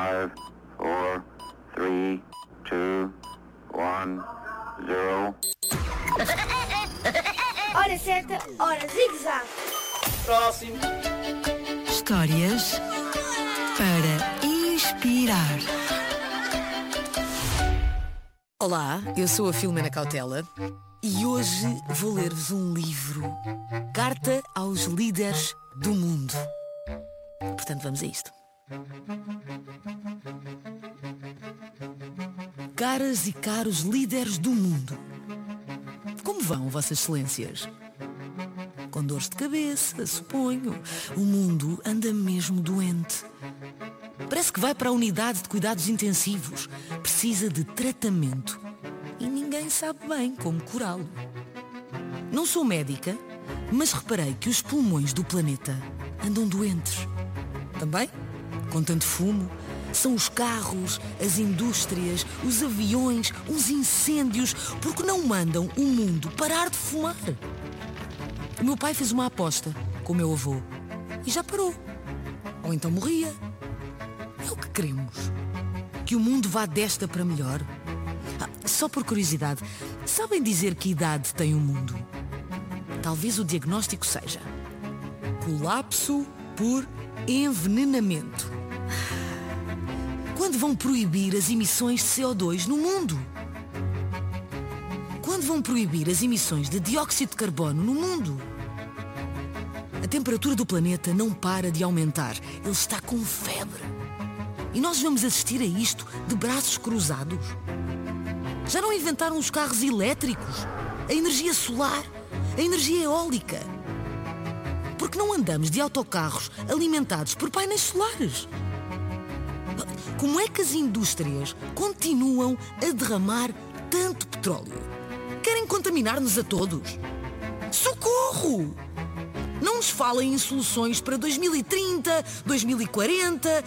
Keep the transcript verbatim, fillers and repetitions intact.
five, four, three, two, one, zero. Hora certa, hora zigue-zague. Próximo. Histórias para inspirar. Olá, eu sou a Filomena Cautela e hoje vou ler-vos um livro, Carta aos Líderes do Mundo. Portanto, vamos a isto. Caras e caros líderes do mundo, como vão, vossas excelências? Com dores de cabeça, suponho. O mundo anda mesmo doente. Parece que vai para a unidade de cuidados intensivos. Precisa de tratamento. E ninguém sabe bem como curá-lo. Não sou médica, mas reparei que os pulmões do planeta andam doentes. Também, com tanto fumo, são os carros, as indústrias, os aviões, os incêndios, porque não mandam o mundo parar de fumar. O meu pai fez uma aposta com o meu avô e já parou. Ou então morria. É o que queremos. Que o mundo vá desta para melhor. Ah, só por curiosidade, sabem dizer que idade tem o mundo? Talvez o diagnóstico seja colapso por envenenamento. Quando vão proibir as emissões de C O dois no mundo? Quando vão proibir as emissões de dióxido de carbono no mundo? A temperatura do planeta não para de aumentar. Ele está com febre. E nós vamos assistir a isto de braços cruzados? Já não inventaram os carros elétricos? A energia solar? A energia eólica? Porque não andamos de autocarros alimentados por painéis solares? Como é que as indústrias continuam a derramar tanto petróleo? Querem contaminar-nos a todos? Socorro! Não nos falem em soluções para dois mil e trinta, dois mil e quarenta,